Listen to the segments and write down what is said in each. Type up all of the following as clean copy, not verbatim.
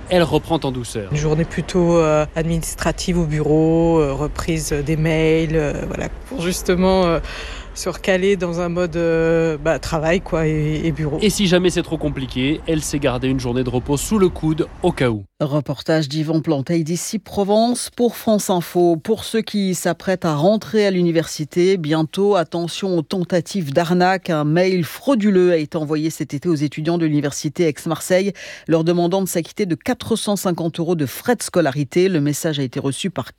elle reprend en douceur. Une journée plutôt administrative au bureau, reprise des mails, pour justement se recaler dans un mode travail et bureau. Et si jamais c'est trop compliqué, elle s'est gardée une journée de repos sous le coude au cas où. Reportage d'Yvan Planteil d'ici Provence pour France Info. Pour ceux qui s'apprêtent à rentrer à l'université, bientôt, attention aux tentatives d'arnaque. Un mail frauduleux a été envoyé cet été aux étudiants de l'université Aix-Marseille, leur demandant de s'acquitter de 450 € de frais de scolarité. Le message a été reçu par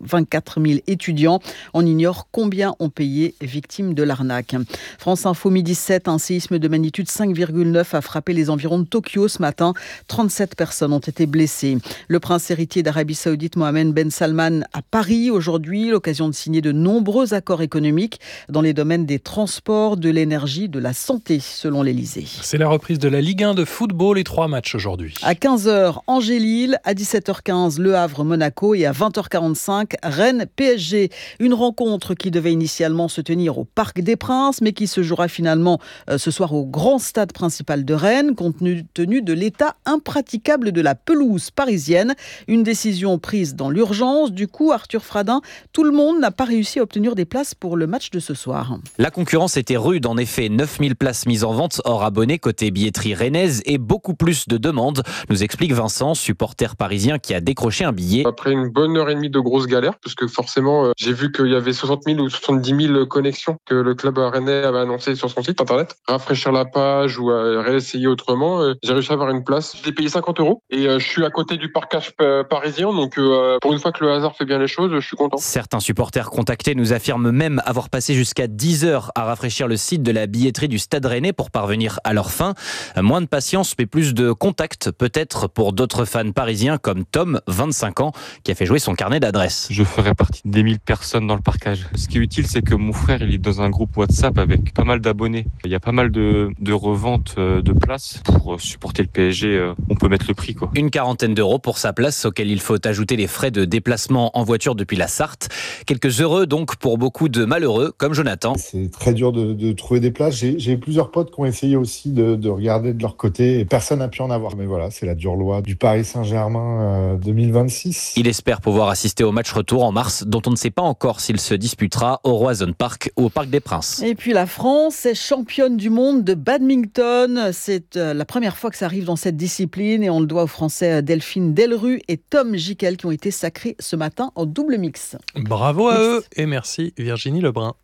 84 000 étudiants. On ignore combien ont payé, victimes de l'arnaque. France Info, midi 7, un séisme de magnitude 5,9 a frappé les environs de Tokyo ce matin. 37 personnes ont été blessées. Le prince héritier d'Arabie Saoudite, Mohammed Ben Salman, à Paris aujourd'hui, l'occasion de signer de nombreux accords économiques dans les domaines des transports, de l'énergie, de la santé, selon l'Élysée. C'est la reprise de la Ligue 1 de football, les 3 matchs aujourd'hui. À 15h, Angers-Lille, à 17h15, Le Havre-Monaco et à 20h45, Rennes-PSG. Une rencontre qui devait initialement se tenir au Parc des Princes, mais qui se jouera finalement ce soir au grand stade principal de Rennes, compte tenu de l'état impraticable de la pelouse parisienne. Une décision prise dans l'urgence. Du coup, Arthur Fradin, tout le monde n'a pas réussi à obtenir des places pour le match de ce soir. La concurrence était rude, en effet. 9000 places mises en vente hors abonnés côté billetterie rennaise et beaucoup plus de demandes, nous explique Vincent, supporter parisien qui a décroché un billet. Après une bonne heure et demie de grosse galère, parce que forcément, j'ai vu qu'il y avait 60 000 ou 70 000 connexions que le club rennais avait annoncé sur son site internet. Rafraîchir la page ou réessayer autrement, j'ai réussi à avoir une place. J'ai payé 50 € et je suis à côté du parcage parisien, donc pour une fois que le hasard fait bien les choses, je suis content. Certains supporters contactés nous affirment même avoir passé jusqu'à 10 heures à rafraîchir le site de la billetterie du Stade Rennais pour parvenir à leur fin. Moins de patience, mais plus de contact peut-être pour d'autres fans parisiens comme Tom, 25 ans, qui a fait jouer son carnet d'adresses. Je ferai partie des 1000 personnes dans le parcage. Ce qui est utile, c'est que mon frère, il est dans un groupe WhatsApp avec pas mal d'abonnés. Il y a pas mal de reventes de places. Pour supporter le PSG, on peut mettre le prix, quoi. Une quarantaine d'euros pour sa place, auquel il faut ajouter les frais de déplacement en voiture depuis la Sarthe. Quelques heureux donc pour beaucoup de malheureux, comme Jonathan. C'est très dur de trouver des places. J'ai plusieurs potes qui ont essayé aussi de regarder de leur côté et personne n'a pu en avoir. Mais voilà, c'est la dure loi du Paris Saint-Germain 2026. Il espère pouvoir assister au match retour en mars, dont on ne sait pas encore s'il se disputera au Roazhon Park ou au Parc des Princes. Et puis la France est championne du monde de badminton. C'est la première fois que ça arrive dans cette discipline et on le doit aux Français Delphine Delru et Tom Gickel qui ont été sacrés ce matin en double mix. Bravo à eux et merci Virginie Lebrun.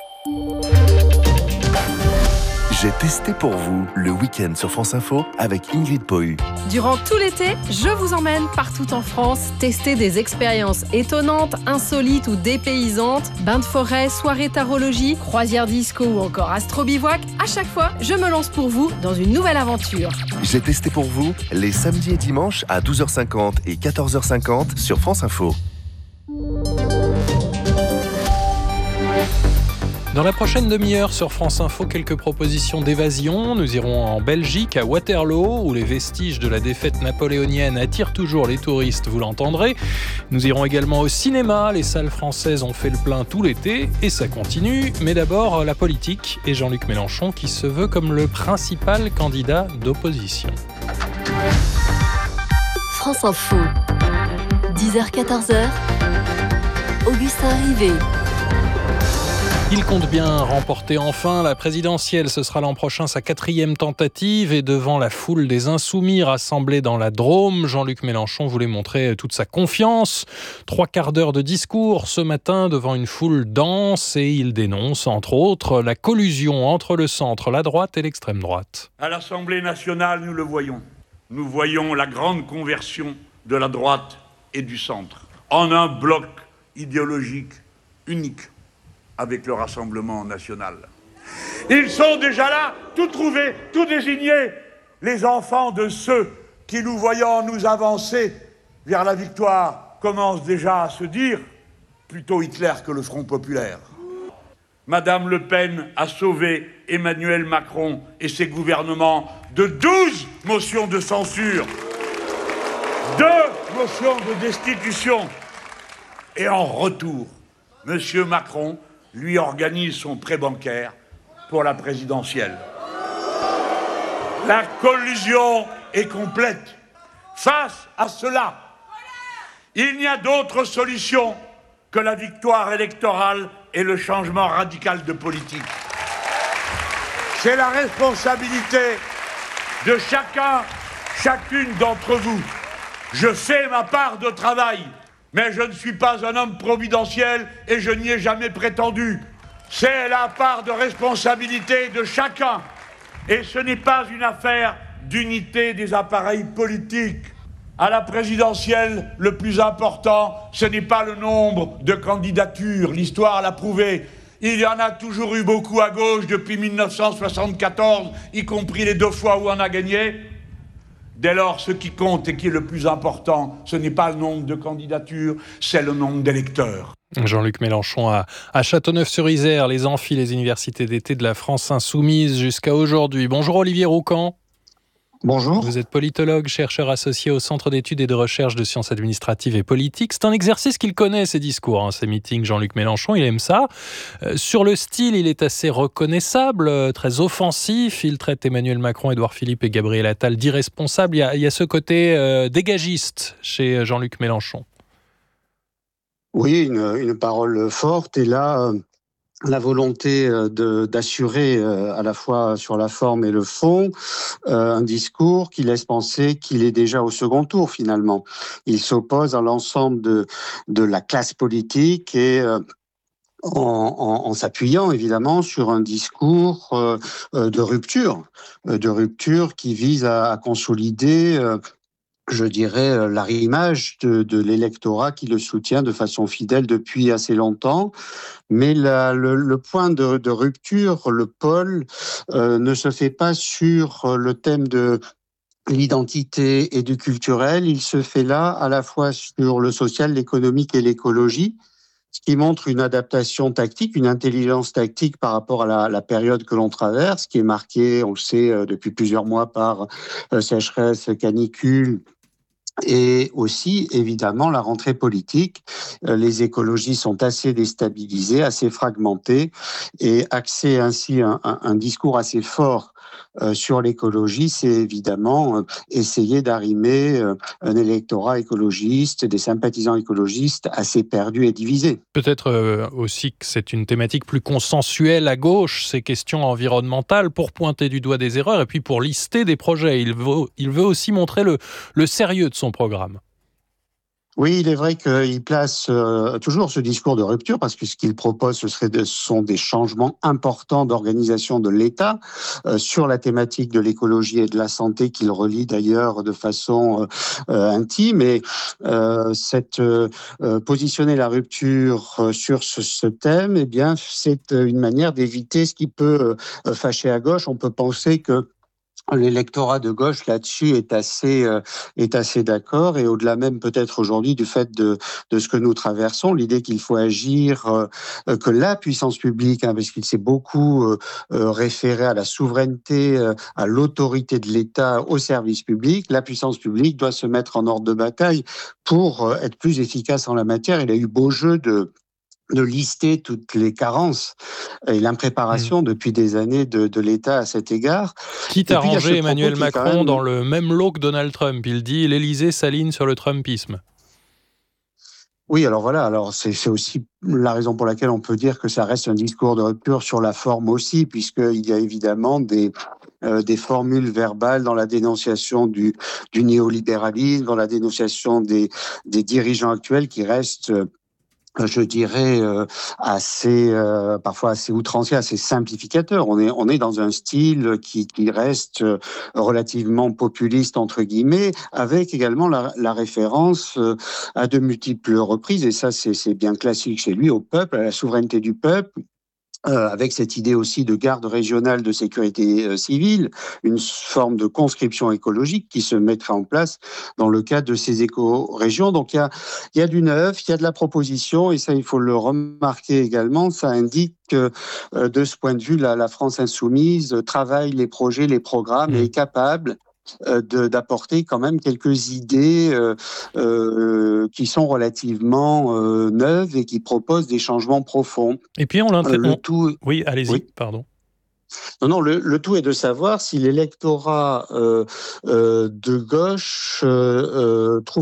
J'ai testé pour vous le week-end sur France Info avec Ingrid Pohu. Durant tout l'été, je vous emmène partout en France tester des expériences étonnantes, insolites ou dépaysantes. Bains de forêt, soirée tarologie, croisière disco ou encore astro-bivouac. À chaque fois, je me lance pour vous dans une nouvelle aventure. J'ai testé pour vous les samedis et dimanches à 12h50 et 14h50 sur France Info. Dans la prochaine demi-heure sur France Info, quelques propositions d'évasion. Nous irons en Belgique, à Waterloo, où les vestiges de la défaite napoléonienne attirent toujours les touristes, vous l'entendrez. Nous irons également au cinéma. Les salles françaises ont fait le plein tout l'été et ça continue. Mais d'abord, la politique et Jean-Luc Mélenchon qui se veut comme le principal candidat d'opposition. France Info, 10h-14h, Augustin Rivet. Il compte bien remporter enfin la présidentielle. Ce sera l'an prochain sa 4e tentative. Et devant la foule des insoumis rassemblés dans la Drôme, Jean-Luc Mélenchon voulait montrer toute sa confiance. 3/4 d'heure de discours ce matin devant une foule dense. Et il dénonce, entre autres, la collusion entre le centre, la droite et l'extrême droite. À l'Assemblée nationale, nous le voyons. Nous voyons la grande conversion de la droite et du centre en un bloc idéologique unique avec le Rassemblement national. Ils sont déjà là, tout trouvés, tout désignés. Les enfants de ceux qui, nous voyant nous avancer vers la victoire, commencent déjà à se dire plutôt Hitler que le Front populaire. Madame Le Pen a sauvé Emmanuel Macron et ses gouvernements de 12 motions de censure, 2 motions de destitution. Et en retour, Monsieur Macron lui organise son prêt bancaire pour la présidentielle. La collusion est complète. Face à cela, il n'y a d'autre solution que la victoire électorale et le changement radical de politique. C'est la responsabilité de chacune d'entre vous. Je fais ma part de travail, mais je ne suis pas un homme providentiel et je n'y ai jamais prétendu. C'est la part de responsabilité de chacun. Et ce n'est pas une affaire d'unité des appareils politiques. À la présidentielle, le plus important, ce n'est pas le nombre de candidatures. L'histoire l'a prouvé. Il y en a toujours eu beaucoup à gauche depuis 1974, y compris les 2 fois où on a gagné. Dès lors, ce qui compte et qui est le plus important, ce n'est pas le nombre de candidatures, c'est le nombre d'électeurs. Jean-Luc Mélenchon à Châteauneuf-sur-Isère, les amphis, les universités d'été de la France insoumise jusqu'à aujourd'hui. Bonjour Olivier Roucan. Bonjour. Vous êtes politologue, chercheur associé au Centre d'études et de recherche de sciences administratives et politiques. C'est un exercice qu'il connaît, ces discours, ces meetings. Jean-Luc Mélenchon, il aime ça. Sur le style, il est assez reconnaissable, très offensif. Il traite Emmanuel Macron, Édouard Philippe et Gabriel Attal d'irresponsables. Il y a ce côté dégagiste chez Jean-Luc Mélenchon. Oui, une parole forte. Et là, la volonté d'assurer à la fois sur la forme et le fond un discours qui laisse penser qu'il est déjà au second tour finalement. Il s'oppose à l'ensemble de la classe politique et en s'appuyant évidemment sur un discours de rupture qui vise à consolider je dirais, l'arrimage de l'électorat qui le soutient de façon fidèle depuis assez longtemps. Mais le point de rupture, le pôle, ne se fait pas sur le thème de l'identité et du culturel. Il se fait là à la fois sur le social, l'économique et l'écologie, ce qui montre une adaptation tactique, une intelligence tactique par rapport à la période que l'on traverse, qui est marquée, on le sait, depuis plusieurs mois par sécheresse, canicule, et aussi, évidemment, la rentrée politique. Les écologies sont assez déstabilisées, assez fragmentées, et axer ainsi un discours assez fort sur l'écologie, c'est évidemment essayer d'arrimer un électorat écologiste, des sympathisants écologistes assez perdus et divisés. Peut-être aussi que c'est une thématique plus consensuelle à gauche, ces questions environnementales, pour pointer du doigt des erreurs et puis pour lister des projets. Il veut aussi montrer le sérieux de son programme. Oui, il est vrai qu'il place toujours ce discours de rupture parce que ce qu'il propose, ce sont des changements importants d'organisation de l'État sur la thématique de l'écologie et de la santé qu'il relie d'ailleurs de façon intime. Et positionner la rupture sur ce thème, eh bien, c'est une manière d'éviter ce qui peut fâcher à gauche. On peut penser que l'électorat de gauche là-dessus est assez d'accord, et au-delà même peut-être aujourd'hui du fait de ce que nous traversons, l'idée qu'il faut agir, que la puissance publique, parce qu'il s'est beaucoup référé à la souveraineté, à l'autorité de l'État, au service public, la puissance publique doit se mettre en ordre de bataille pour être plus efficace en la matière. Il a eu beau jeu de lister toutes les carences et l'impréparation depuis des années de l'État à cet égard. Quitte à ranger Emmanuel Macron dans le même lot que Donald Trump. Il dit « l'Élysée s'aligne sur le Trumpisme ». Oui, alors voilà, c'est aussi la raison pour laquelle on peut dire que ça reste un discours de rupture sur la forme aussi, puisqu'il y a évidemment des formules verbales dans la dénonciation du néolibéralisme, dans la dénonciation des dirigeants actuels qui restent je dirais parfois assez outrancier, assez simplificateur. On est dans un style qui reste relativement populiste entre guillemets, avec également la référence à de multiples reprises, et ça c'est bien classique chez lui, au peuple, à la souveraineté du peuple. Avec cette idée aussi de garde régionale de sécurité civile, une forme de conscription écologique qui se mettra en place dans le cadre de ces éco-régions. Donc il y a du neuf, il y a de la proposition, et ça il faut le remarquer également, ça indique que de ce point de vue, la France insoumise travaille les projets, les programmes, et est capable d'apporter quand même quelques idées qui sont relativement neuves et qui proposent des changements profonds. Et puis Oui, allez-y, pardon. Non, le tout est de savoir si l'électorat de gauche trouve